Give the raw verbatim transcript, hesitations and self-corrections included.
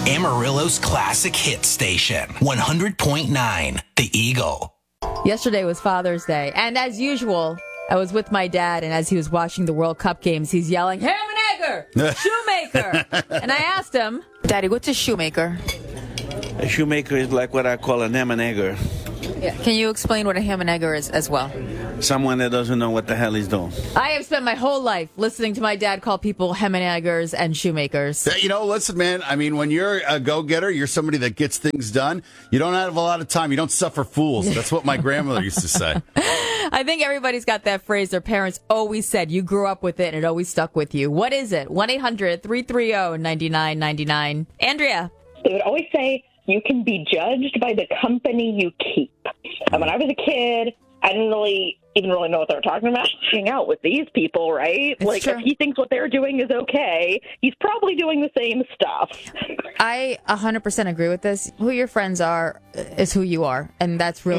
Amarillo's classic hit station, one hundred point nine, The Eagle. Yesterday was Father's Day, and as usual, I was with my dad, and as he was watching the World Cup games, he's yelling, "Ham and Egger! Shoemaker!" And I asked him, "Daddy, what's a shoemaker?" A shoemaker is like what I call an ham and egger. Yeah. Can you explain what a ham and egger is as well? Someone that doesn't know what the hell he's doing. I have spent my whole life listening to my dad call people ham and eggers and shoemakers. You know, listen, man, I mean, when you're a go-getter, you're somebody that gets things done. You don't have a lot of time. You don't suffer fools. That's what my grandmother used to say. I think everybody's got that phrase their parents always said. You grew up with it, and it always stuck with you. What is it? one eight hundred three three zero nine nine nine nine. Andrea. They would always say, you can be judged by the company you keep. And when I was a kid, I didn't really even really know what they were talking about. Hang out with these people, right? It's like, true. if he thinks what they're doing is okay, he's probably doing the same stuff. I one hundred percent agree with this. Who your friends are is who you are, and that's really